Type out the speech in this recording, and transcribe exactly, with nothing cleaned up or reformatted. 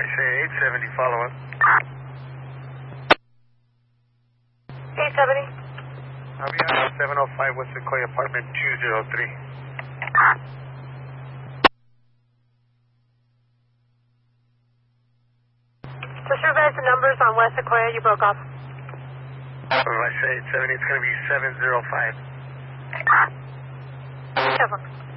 say eight seventy, follow up. eight seventy. I'll be on seven oh five West Sequoia, apartment two oh three. Just revise the numbers on West Sequoia, you broke off. What did I say? eight seventy, it's going to be seven oh five. Careful.